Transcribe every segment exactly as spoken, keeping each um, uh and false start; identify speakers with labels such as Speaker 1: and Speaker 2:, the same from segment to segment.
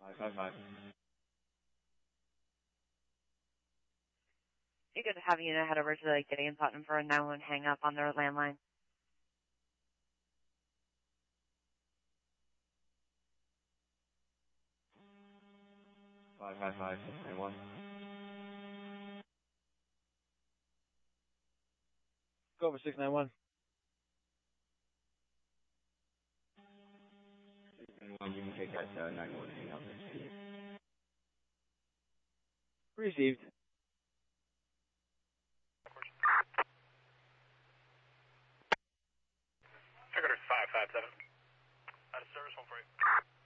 Speaker 1: five five.
Speaker 2: You could have you know head over to like Gideon Putnam for a nine one hang up on their landline.
Speaker 1: Five five five six nine one. Go over six nine one. Six nine one. You can take that uh, nine one hang up. Received.
Speaker 3: Headquarters five five seven. Out of service, one for eight.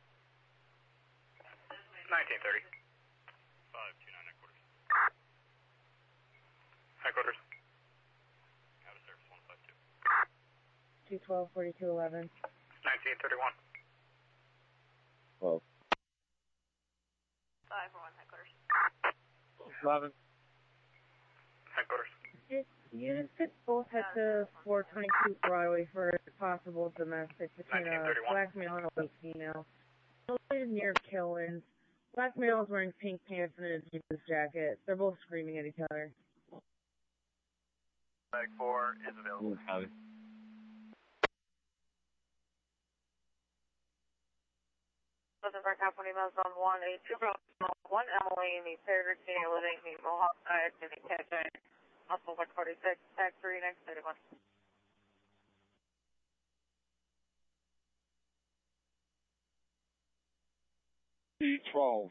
Speaker 3: nineteen thirty. five two nine headquarters. Headquarters. Out of service, one five two.
Speaker 4: two twelve forty-two eleven.
Speaker 3: nineteen thirty-one.
Speaker 1: twelve.
Speaker 3: five one headquarters.
Speaker 1: eleven.
Speaker 3: Headquarters.
Speaker 4: Units could both head to four twenty-two Broadway for a possible domestic between a black male and a white female. Located near Kilwins. Black male is wearing pink pants and a jeans jacket. They're both screaming at each other.
Speaker 3: Bag four is available.
Speaker 1: Copy.
Speaker 2: Listen for company miles on one eight two one Emily in the Fairgate Senior Living, the Mohawk Side, in the Catch Hospital one forty-six, tag three next thirty-one.
Speaker 5: B twelve.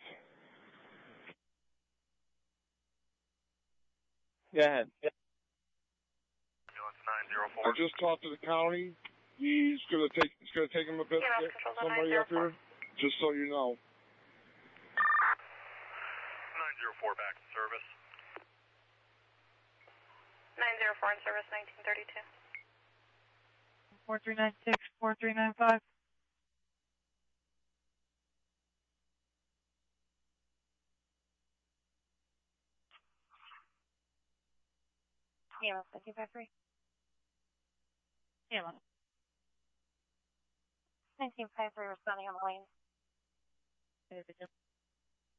Speaker 1: Go ahead.
Speaker 3: nine zero four.
Speaker 5: I just talked to the county. He's gonna take. It's gonna take him a bit to get somebody up here. Just so you know.
Speaker 3: nine zero four back in service.
Speaker 2: nine zero four in service, nineteen thirty-two.
Speaker 6: four three nine six, four three nine five.
Speaker 2: Yeah, nineteen fifty-three. Yeah, nineteen fifty-three responding on the lane.